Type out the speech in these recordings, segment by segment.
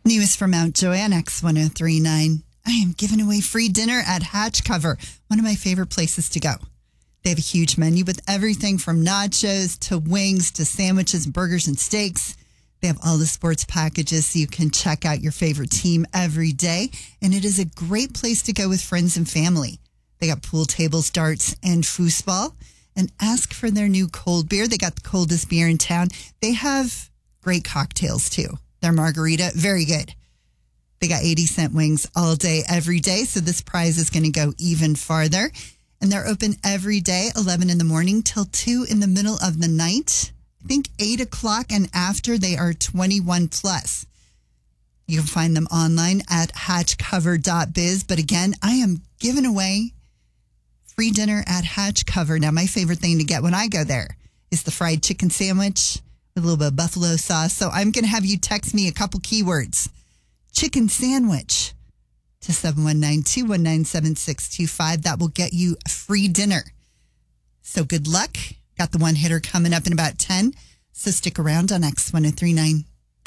News from Mount Joy on X1039. I am giving away free dinner at Hatch Cover, one of my favorite places to go. They have a huge menu with everything from nachos to wings to sandwiches, burgers, and steaks. They have all the sports packages so you can check out your favorite team every day. And it is a great place to go with friends and family. They got pool tables, darts, and foosball. And ask for their new cold beer. They got the coldest beer in town. They have great cocktails, too. Their margarita, very good. They got 80-cent wings all day, every day. So this prize is going to go even farther. And they're open every day, 11 in the morning till 2 in the middle of the night. I think 8 o'clock and after, they are 21 plus. You can find them online at hatchcover.biz. But again, I am giving away free dinner at Hatch Cover. Now, my favorite thing to get when I go there is the fried chicken sandwich with a little bit of buffalo sauce. So I'm going to have you text me a couple keywords. Chicken sandwich to 719-219-7625. That will get you a free dinner. So good luck. Got the one hitter coming up in about 10. So stick around on X1039.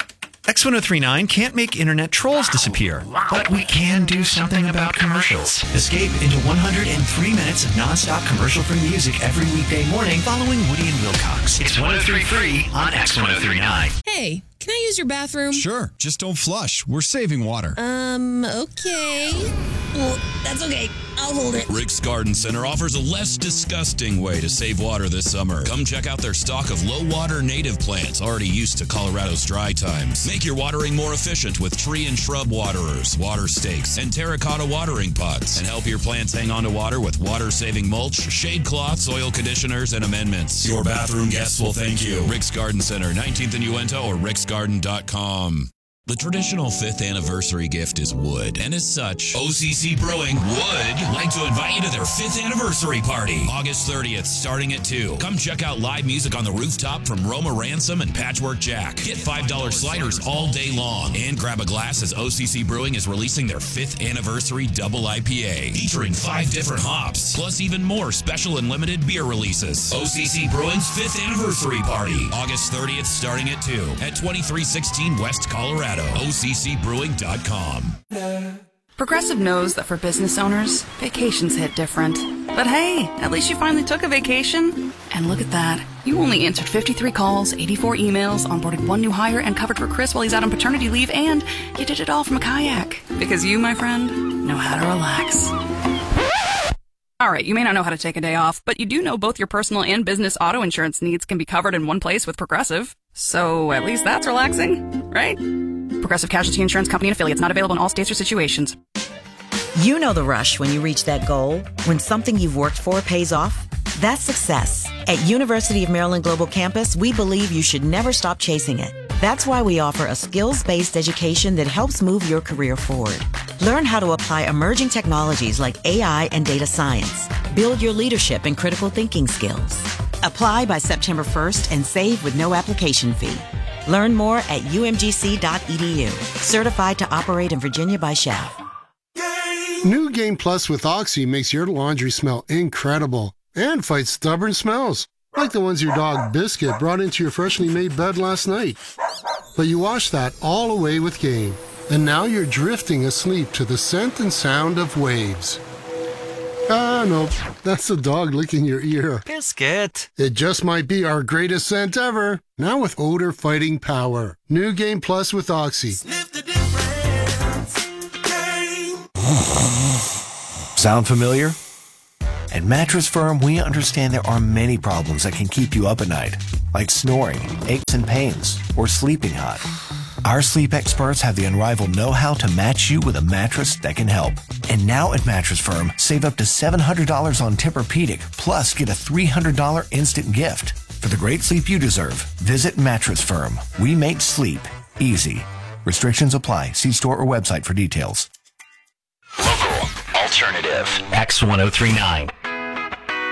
X1039 can't make internet trolls disappear, but we can do something about commercials. Escape into 103 minutes of nonstop commercial-free music every weekday morning following Woody and Wilcox. It's 103.3 on X1039. Hey, can I use your bathroom? Sure, just don't flush. We're saving water. Okay. Well, that's okay. I'll hold it. Rick's Garden Center offers a less disgusting way to save water this summer. Come check out their stock of low-water native plants already used to Colorado's dry times. Make your watering more efficient with tree and shrub waterers, water stakes, and terracotta watering pots. And help your plants hang on to water with water-saving mulch, shade cloths, soil conditioners, and amendments. Your bathroom guests will thank you. Rick's Garden Center, 19th and Uinta, or ricksgarden.com. The traditional 5th anniversary gift is wood, and as such, OCC Brewing would like to invite you to their 5th anniversary party, August 30th, starting at 2. Come check out live music on the rooftop from Roma Ransom and Patchwork Jack. Get $5 sliders all day long, and grab a glass as OCC Brewing is releasing their 5th anniversary double IPA, featuring 5 different hops, plus even more special and limited beer releases. OCC Brewing's 5th anniversary party, August 30th, starting at 2, at 2316 West Colorado. OCCbrewing.com. Progressive knows that for business owners, vacations hit different. But hey, at least you finally took a vacation. And look at that. You only answered 53 calls, 84 emails, onboarded 1 new hire, and covered for Chris while he's out on paternity leave, and you did it all from a kayak. Because you, my friend, know how to relax. Alright, you may not know how to take a day off, but you do know both your personal and business auto insurance needs can be covered in one place with Progressive. So at least that's relaxing, right? Progressive Casualty Insurance Company and affiliates, not available in all states or situations. You know the rush when you reach that goal, when something you've worked for pays off. That's success. At University of Maryland Global Campus, we believe you should never stop chasing it. That's why we offer a skills-based education that helps move your career forward. Learn how to apply emerging technologies like AI and data science. Build your leadership and critical thinking skills. Apply by September 1st and save with no application fee. Learn more at umgc.edu. Certified to operate in Virginia by Chef. New Game Plus with Oxy makes your laundry smell incredible and fights stubborn smells, like the ones your dog Biscuit brought into your freshly made bed last night. But you wash that all away with Game, and now you're drifting asleep to the scent and sound of waves. Ah, no, that's the dog licking your ear. Biscuit. It just might be our greatest scent ever. Now with odor-fighting power. New Game Plus with Oxy. Sniff the difference. Game. Sound familiar? At Mattress Firm, we understand there are many problems that can keep you up at night, like snoring, aches and pains, or sleeping hot. Our sleep experts have the unrivaled know-how to match you with a mattress that can help. And now at Mattress Firm, save up to $700 on Tempur-Pedic, plus get a $300 instant gift. For the great sleep you deserve, visit Mattress Firm. We make sleep easy. Restrictions apply. See store or website for details. Local, alternative, X1039.